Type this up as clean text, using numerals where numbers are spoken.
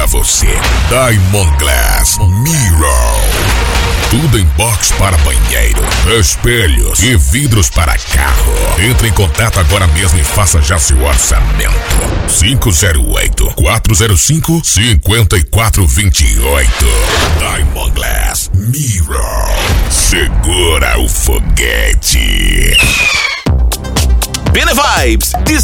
pra você. Diamond Glass Mirror. Tudo em box para banheiro, espelhos e vidros para carro. Entre em contato agora mesmo e faça já seu orçamento. 508-405-5428. Diamond Glass Mirror. Segura o foguete. Bene Vibes.